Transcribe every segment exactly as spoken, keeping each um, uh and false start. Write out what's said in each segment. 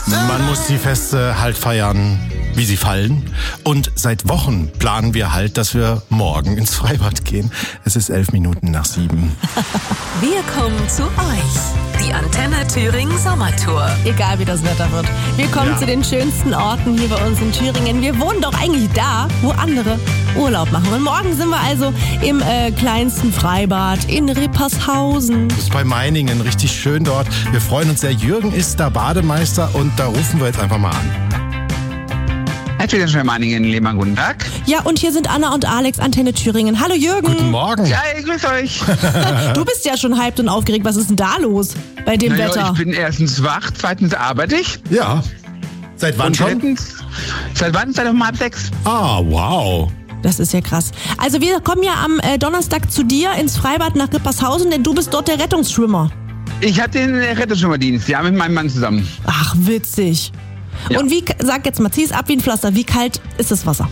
Man muss die Feste halt feiern, wie sie fallen. Und seit Wochen planen wir halt, dass wir morgen ins Freibad gehen. Es ist elf Minuten nach sieben. Wir kommen zu euch. Die Antenne Thüringen Sommertour. Egal wie das Wetter wird. Wir kommen Ja. zu den schönsten Orten hier bei uns in Thüringen. Wir wohnen doch eigentlich da, wo andere Urlaub machen. Und morgen sind wir also im äh, kleinsten Freibad in Rippershausen. Das ist bei Meiningen richtig schön dort. Wir freuen uns sehr. Jürgen ist da Bademeister und da rufen wir jetzt einfach mal an. Herzlich willkommen, Meiningen, Lehmann, guten Tag. Ja, und hier sind Anna und Alex, Antenne Thüringen. Hallo Jürgen. Guten Morgen. Ja, ich grüße euch. Du bist ja schon hyped und aufgeregt. Was ist denn da los bei dem Naja, Wetter? ich bin erstens wach, zweitens arbeite ich. Ja. Seit wann Und schon? drittens, seit wann? Seit um halb sechs. Ah, wow. Das ist ja krass. Also wir kommen ja am äh, Donnerstag zu dir ins Freibad nach Rippershausen, denn du bist dort der Rettungsschwimmer. Ich habe den Rettungsschwimmerdienst, ja, mit meinem Mann zusammen. Ach, witzig. Ja. Und wie, sag jetzt mal, zieh es ab wie ein Pflaster. Wie kalt ist das Wasser?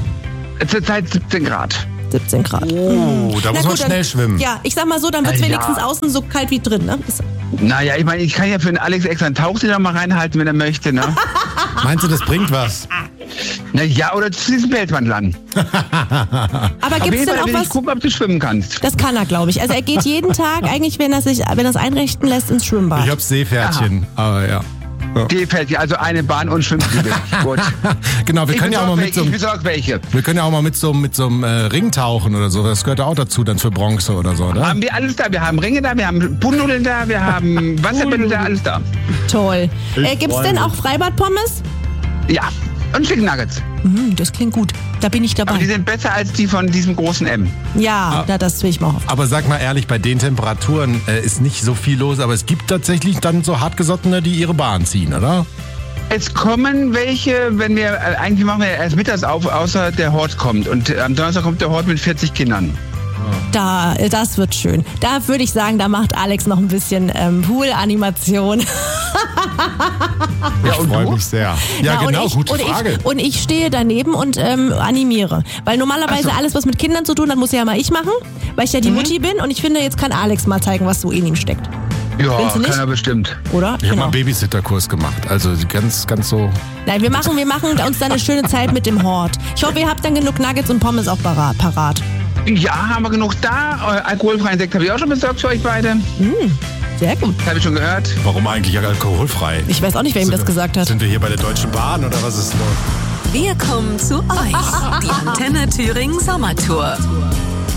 Zurzeit siebzehn Grad. siebzehn Grad. Oh, da muss Na man gut, schnell dann, schwimmen. Ja, ich sag mal so, dann wird es Ja. wenigstens außen so kalt wie drin, ne? Ist, Naja, ich meine, ich kann ja für den Alex extra einen Tauchsee noch mal reinhalten, wenn er möchte, ne? Meinst du, das bringt was? Na ja, oder zu diesem Pelzmantel an. aber Auf gibt's jeden denn Fall auch will ich was? gucken, ob du schwimmen kannst. Das kann er, glaube ich. Also er geht jeden Tag eigentlich, wenn er sich, wenn er es einrichten lässt, ins Schwimmbad. Ich hab Seepferdchen, aber ja. Die fällt dir also eine Bahn und Schwimmflügel. Gut. Genau, wir Ich können ja auch mal besorge mit so welche, ich einem, besorge welche. wir können ja auch mal mit so, mit so einem äh, Ring tauchen oder so. Das gehört ja auch dazu dann für Bronze oder so, oder? Haben wir alles da. Wir haben Ringe da, wir haben Poolnudeln da, wir haben Wasserbälle da, alles da. Toll. Äh, gibt's freu denn mich. auch Freibad-Pommes? Ja, und Chicken Nuggets. Hm, das klingt gut. Da bin ich Aber die dabei. sind besser als die von diesem großen M. Ja, na, das will ich mal hoffen. Aber sag mal ehrlich, bei den Temperaturen äh, ist nicht so viel los, aber es gibt tatsächlich dann so Hartgesottene, die ihre Bahn ziehen, oder? Es kommen welche, wenn wir, äh, eigentlich machen wir erst mittags auf, außer der Hort kommt. Und äh, am Donnerstag kommt der Hort mit vierzig Kindern. Da, äh, das wird schön. Da würde ich sagen, da macht Alex noch ein bisschen ähm, Pool-Animation. Ja, Ich und freue du? mich sehr. Ja, und genau, ich, gute und Frage. Ich, und ich stehe daneben und ähm, animiere. Weil normalerweise Ach so. alles, was mit Kindern zu tun hat, muss ja mal ich machen, weil ich ja Mhm. die Mutti bin. Und ich finde, jetzt kann Alex mal zeigen, was so in ihm steckt. Ja, Findest du nicht? kann er bestimmt. Oder? Ich habe mal einen Babysitterkurs gemacht, also ganz, ganz so. Nein, wir machen, wir machen uns dann eine schöne Zeit mit dem Hort. Ich hoffe, ihr habt dann genug Nuggets und Pommes auch parat. parat. Ja, haben wir genug da. Äh, alkoholfreien Sekt habe ich auch schon besorgt für euch beide. Sehr gut. Das habe ich schon gehört. Warum eigentlich alkoholfrei? Ich weiß auch nicht, wer ihm das gesagt hat. Sind wir hier bei der Deutschen Bahn oder was ist los? Wir kommen zu euch. Die Antenne Thüringen Sommertour.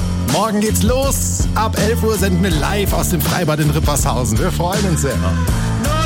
Morgen geht's los. Ab elf Uhr senden wir live aus dem Freibad in Rippershausen. Wir freuen uns sehr.